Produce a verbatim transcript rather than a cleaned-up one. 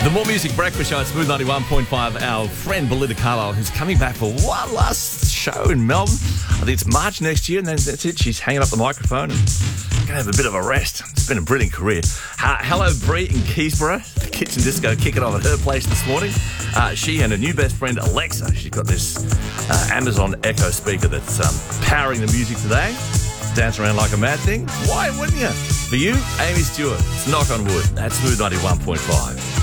The More Music Breakfast Show at Smooth ninety-one point five. Our friend Belinda Carlisle, who's coming back for one last show in Melbourne. I think it's March next year, and then that's it. She's hanging up the microphone and going to have a bit of a rest. It's been a brilliant career. Uh, hello, Bree in Keysborough. The Kitchen Disco kicking off at her place this morning. Uh, she and her new best friend, Alexa. She's got this uh, Amazon Echo speaker that's um, powering the music today. Dance around like a mad thing. Why wouldn't you? For you, Amy Stewart. It's Knock on Wood. That's Smooth ninety-one point five.